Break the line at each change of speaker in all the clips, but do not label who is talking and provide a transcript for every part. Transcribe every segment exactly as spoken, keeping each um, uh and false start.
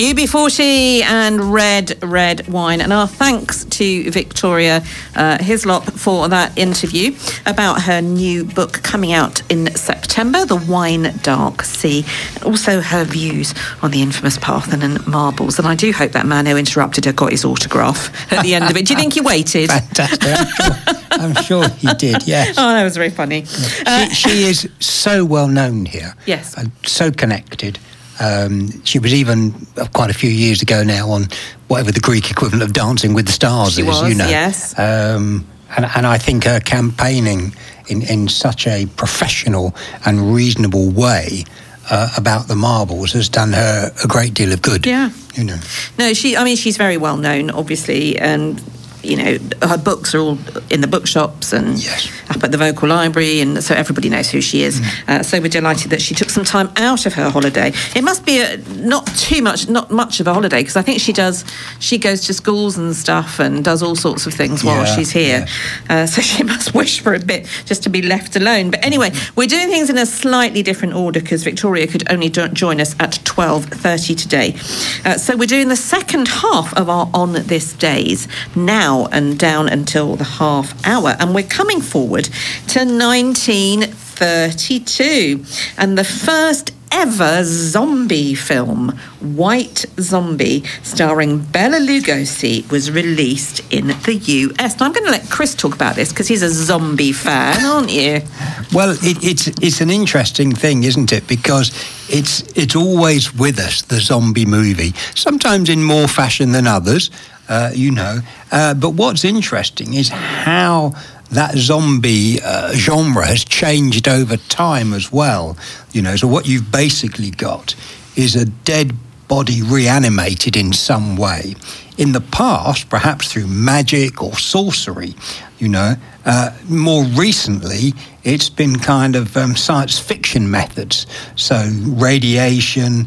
U B forty and Red, Red Wine. And our thanks to Victoria uh, Hislop for that interview about her new book coming out in September, The Wine Dark Sea. And also her views on the infamous Parthenon marbles. And I do hope that man who interrupted her got his autograph at the end of it. Do you think he waited?
Fantastic. I'm sure, I'm sure he did, yes.
Oh, that was very funny.
She,
Uh,
she is so well known here.
Yes.
And so connected. Um, she was even uh, quite a few years ago now on whatever the Greek equivalent of Dancing with the Stars
She
is,
was,
you know.
yes.
Um, and, and I think her campaigning in, in such a professional and reasonable way uh, about the marbles has done her a great deal of good.
Yeah.
You know.
No, she, I mean, she's very well known, obviously, and, you know, her books are all in the bookshops and
Yes.
up at the Vocal Library, and so everybody knows who she is.
Mm.
Uh, so we're delighted that she took some time out of her holiday. It must be a, not too much, not much of a holiday, because I think she does, she goes to schools and stuff and does all sorts of things while
Yeah,
she's here.
yes.
Uh, so she must wish for a bit just to be left alone. But anyway, we're doing things in a slightly different order because Victoria could only jo- join us at twelve thirty today. Uh, so we're doing the second half of our On This Days now and down until the half hour. And we're coming forward to nineteen thirty-two. And the first ever zombie film, White Zombie, starring Bela Lugosi, was released in the U S. Now, I'm going to let Chris talk about this because he's a zombie fan, aren't you?
Well, it, it's it's an interesting thing, isn't it? Because it's it's always with us, the zombie movie. Sometimes in more fashion than others, uh, you know. Uh, but what's interesting is how that zombie uh, genre has changed over time as well. You know, so what you've basically got is a dead body reanimated in some way. In the past, perhaps through magic or sorcery, you know. Uh, more recently, it's been kind of um, science fiction methods. So radiation,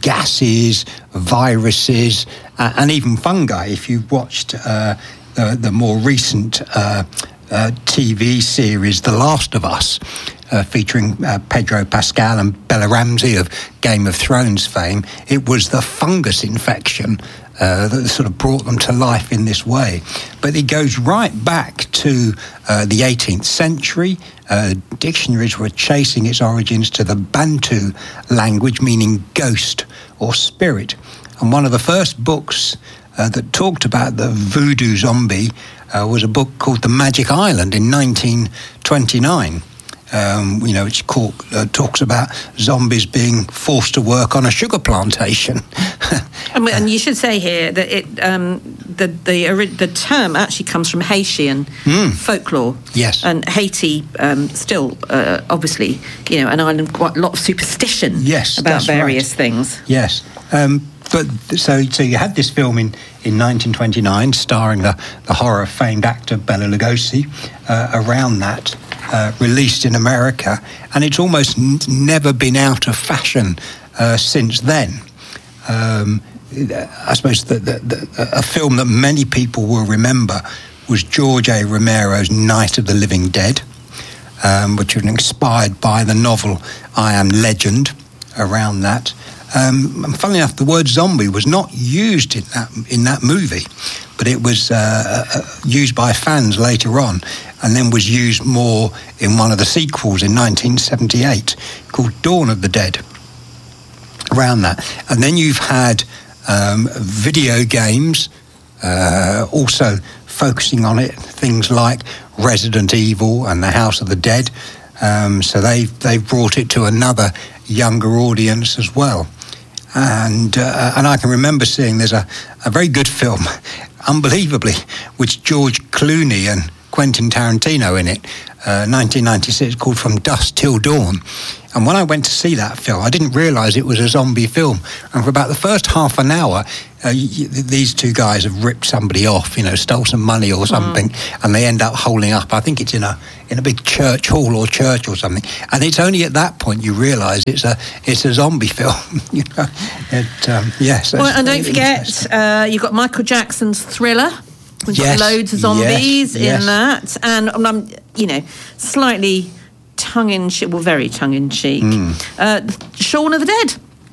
gases, viruses, uh, and even fungi. If you've watched uh, the, the more recent uh, uh, T V series, The Last of Us, uh, featuring uh, Pedro Pascal and Bella Ramsey of Game of Thrones fame, it was the fungus infection Uh, that sort of brought them to life in this way. But it goes right back to uh, the eighteenth century. Uh, dictionaries were chasing its origins to the Bantu language, meaning ghost or spirit. And one of the first books uh, that talked about the voodoo zombie uh, was a book called The Magic Island in nineteen twenty-nine. Um, you know, which call, uh, talks about zombies being forced to work on a sugar plantation.
And, and you should say here that it um, the the ori- the term actually comes from Haitian
Mm.
folklore.
Yes.
And Haiti um, still, uh, obviously, you know, an island with quite a lot of superstition.
Yes,
about
that's
various
right.
things.
Yes. Um, but so so you had this film in, in nineteen twenty-nine starring the, the horror famed actor Bela Lugosi uh, around that, uh, released in America, and it's almost n- never been out of fashion uh, since then. Um, I suppose the, the, the, a film that many people will remember was George A. Romero's Night of the Living Dead, um, which was inspired by the novel I Am Legend around that. Um, and funnily enough, the word zombie was not used in that in that movie, but it was uh, uh, used by fans later on, and then was used more in one of the sequels in nineteen seventy-eight called Dawn of the Dead. Around that, and then you've had um, video games, uh, also focusing on it, things like Resident Evil and The House of the Dead. Um, so they they've brought it to another younger audience as well. And uh, and I can remember seeing there's a, a very good film, unbelievably, with George Clooney and Quentin Tarantino in it, uh, nineteen ninety-six, called From Dusk Till Dawn. And when I went to see that film, I didn't realise it was a zombie film. And for about the first half an hour, uh, y- these two guys have ripped somebody off, you know, stole some money or something, mm. and they end up holding up. I think it's in a in a big church hall or church or something. And it's only at that point you realise it's a it's a zombie film. you know, it, um, yes.
Well, and don't forget, uh, you've got Michael Jackson's Thriller. We've
yes,
got loads of zombies
yes, yes.
in that, and um, um, you know, slightly tongue in cheek, well, very tongue in cheek. Mm. Uh, Shaun of the Dead.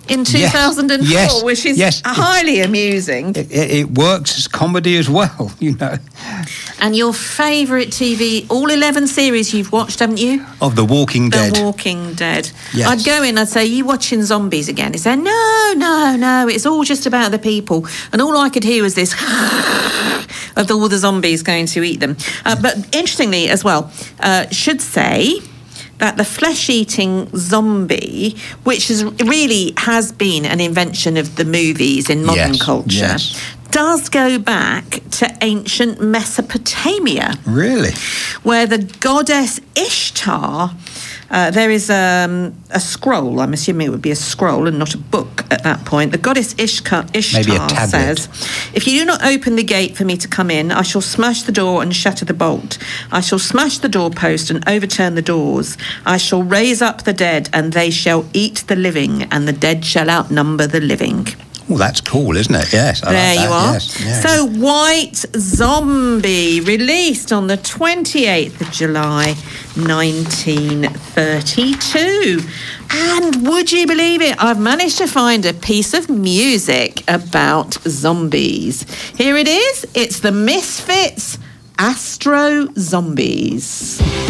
in two thousand four,
yes,
which is
yes.
highly amusing.
It, it, it works as comedy as well, you know.
And your favourite T V, all eleven series you've watched, haven't you?
Of The Walking Dead.
The Walking Dead.
Yes.
I'd go in, I'd say, you watching zombies again? He'd say, no, no, no, it's all just about the people. And all I could hear was this of all the zombies going to eat them. Uh, but interestingly as well, uh, should say that the flesh-eating zombie, which is really has been an invention of the movies in modern
yes,
culture,
yes.
does go back to ancient Mesopotamia.
Really?
Where the goddess Ishtar, uh, there is um, a scroll, I'm assuming it would be a scroll and not a book at that point. The goddess Ishtar, Ishtar says, if you do not open the gate for me to come in, I shall smash the door and shatter the bolt. I shall smash the doorpost and overturn the doors. I shall raise up the dead, and they shall eat the living, and the dead shall outnumber the living.
Well, that's cool, isn't it? Yes. I
there
like
you
that.
are.
Yes, yes.
So, White Zombie, released on the twenty-eighth of July, nineteen thirty-two. And would you believe it? I've managed to find a piece of music about zombies. Here it is. It's the Misfits, Astro Zombies.